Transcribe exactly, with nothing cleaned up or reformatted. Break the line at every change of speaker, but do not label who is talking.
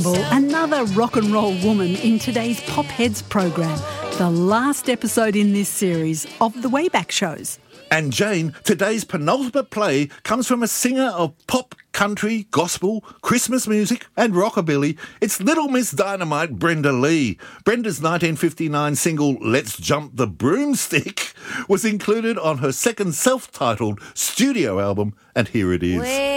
Campbell, another rock and roll woman in today's Pop Heads program, the last episode in this series of the Wayback Shows.
And Jane, today's penultimate play comes from a singer of pop, country, gospel, Christmas music and rockabilly. It's Little Miss Dynamite, Brenda Lee. Brenda's nineteen fifty-nine single Let's Jump the Broomstick was included on her second self-titled studio album, and here it is.